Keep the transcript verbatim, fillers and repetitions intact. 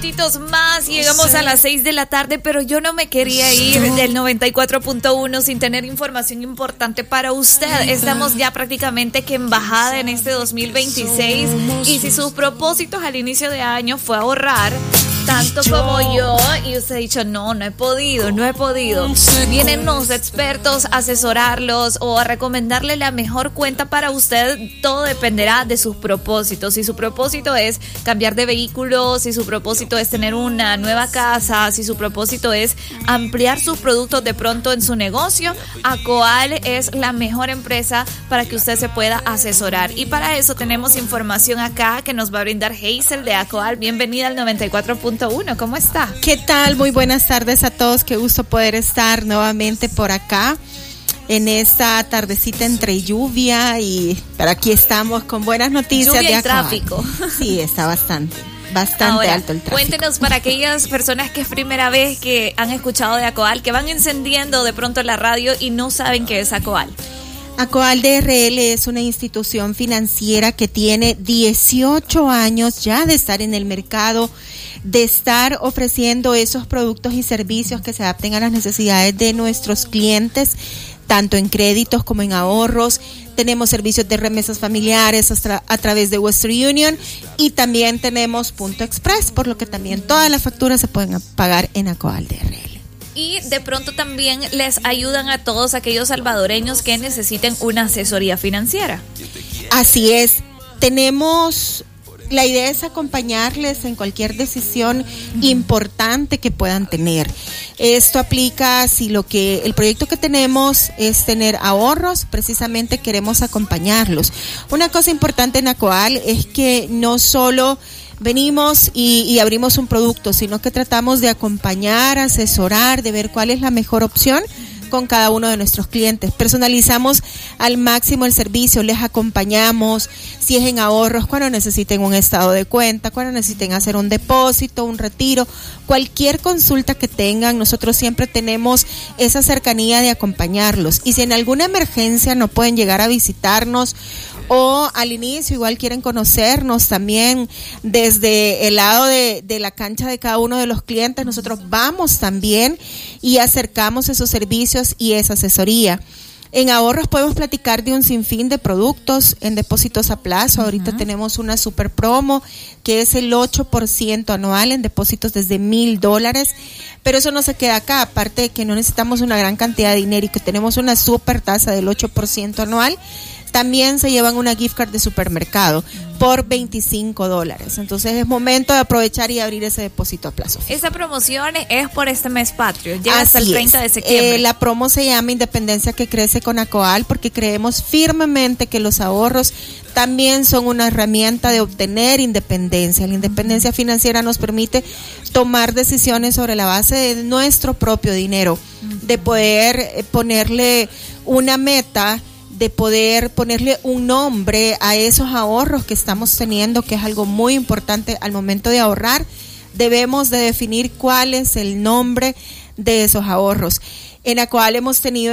minutitos más, llegamos a las seis de la tarde, pero yo no me quería ir del noventa y cuatro punto uno sin tener información importante para usted. Estamos ya prácticamente que en bajada en este dos mil veintiséis, y si sus propósitos al inicio de año fue ahorrar, tanto como yo, y usted ha dicho, no, no he podido, no he podido. Vienen los expertos a asesorarlos o a recomendarle la mejor cuenta para usted. Todo dependerá de sus propósitos. Si su propósito es cambiar de vehículo, si su propósito es tener una nueva casa, si su propósito es ampliar sus productos de pronto en su negocio, Acoal es la mejor empresa para que usted se pueda asesorar. Y para eso tenemos información acá que nos va a brindar Hazel de Acoal. Bienvenida al noventa y cuatro punto uno, ¿cómo está? ¿Qué tal? Muy buenas tardes a todos, qué gusto poder estar nuevamente por acá en esta tardecita entre lluvia y pero aquí estamos con buenas noticias. Lluvia de y tráfico. Sí, está bastante, bastante Ahora, alto el tráfico. Cuéntenos para aquellas personas que es primera vez que han escuchado de Acoal, que van encendiendo de pronto la radio y no saben qué es Acoal. Acoal D R L es una institución financiera que tiene dieciocho años ya de estar en el mercado, de estar ofreciendo esos productos y servicios que se adapten a las necesidades de nuestros clientes, tanto en créditos como en ahorros. Tenemos servicios de remesas familiares a, a través de Western Union y también tenemos Punto Express, por lo que también todas las facturas se pueden pagar en Acoal D R L. Y de pronto también les ayudan a todos aquellos salvadoreños que necesiten una asesoría financiera. Así es, tenemos... La idea es acompañarles en cualquier decisión importante que puedan tener. Esto aplica si lo que el proyecto que tenemos es tener ahorros, precisamente queremos acompañarlos. Una cosa importante en Acoal es que no solo venimos y, y abrimos un producto, sino que tratamos de acompañar, asesorar, de ver cuál es la mejor opción con cada uno de nuestros clientes. Personalizamos al máximo el servicio, les acompañamos, si es en ahorros, cuando necesiten un estado de cuenta, cuando necesiten hacer un depósito, un retiro, cualquier consulta que tengan, nosotros siempre tenemos esa cercanía de acompañarlos. Y si en alguna emergencia no pueden llegar a visitarnos, o al inicio igual quieren conocernos también desde el lado de, de la cancha de cada uno de los clientes, nosotros vamos también y acercamos esos servicios y esa asesoría. En ahorros podemos platicar de un sinfín de productos, en depósitos a plazo. Uh-huh. Ahorita tenemos una super promo que es el ocho por ciento anual en depósitos desde mil dólares. Pero eso no se queda acá, aparte de que no necesitamos una gran cantidad de dinero y que tenemos una super tasa del ocho por ciento anual. También se llevan una gift card de supermercado por veinticinco dólares. Entonces es momento de aprovechar y abrir ese depósito a plazo. Esa promoción es por este mes patrio, llega hasta el treinta de septiembre. Eh, la promo se llama Independencia que Crece con Acoal porque creemos firmemente que los ahorros también son una herramienta de obtener independencia. La independencia financiera nos permite tomar decisiones sobre la base de nuestro propio dinero, de poder ponerle una meta, de poder ponerle un nombre a esos ahorros que estamos teniendo, que es algo muy importante al momento de ahorrar. Debemos de definir cuál es el nombre de esos ahorros. En Acoal hemos tenido